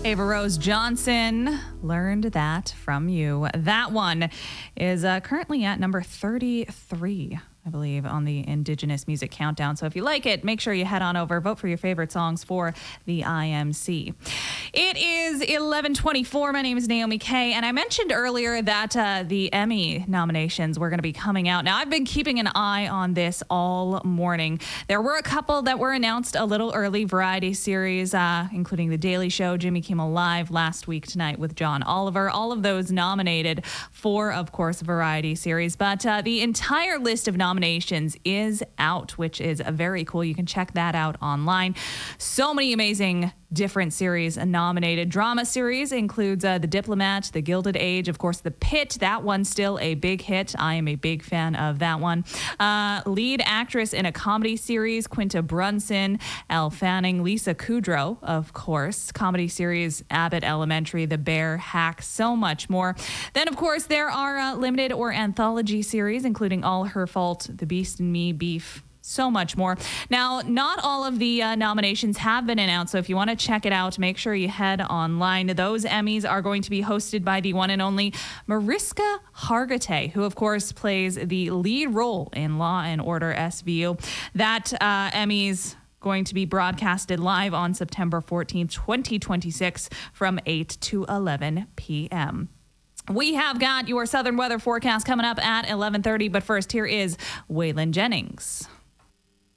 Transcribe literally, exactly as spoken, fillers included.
Ava Rose Johnson, learned that from you. That one is uh, currently at number thirty-three, I believe, on the Indigenous Music Countdown. So if you like it, make sure you head on over, vote for your favorite songs for the I M C. It is eleven twenty-four. My name is Naomi Kay, and I mentioned earlier that uh, the Emmy nominations were going to be coming out. Now, I've been keeping an eye on this all morning. There were a couple that were announced a little early, variety series, uh, including The Daily Show, Jimmy Kimmel Live last week tonight with John Oliver. All of those nominated for, of course, variety series. But uh, the entire list of nominations is out, which is uh, very cool. You can check that out online. So many amazing different series nominated. Drama series includes uh, The Diplomat, The Gilded Age, of course, The Pit. That one's still a big hit. I am a big fan of that one. Uh, lead actress in a comedy series, Quinta Brunson, Elle Fanning, Lisa Kudrow, of course. Comedy series, Abbott Elementary, The Bear, Hack, so much more. Then, of course, there are uh, limited or anthology series, including All Her Fault, The Beast and Me, Beef, so much more. Now, not all of the uh, nominations have been announced, so if you want to check it out, make sure you head online. Those Emmys are going to be hosted by the one and only Mariska Hargitay, who, of course, plays the lead role in Law and Order S V U. That uh, Emmys going to be broadcasted live on September fourteenth, twenty twenty-six from eight to eleven p.m. We have got your Southern weather forecast coming up at eleven thirty, but first, here is Waylon Jennings.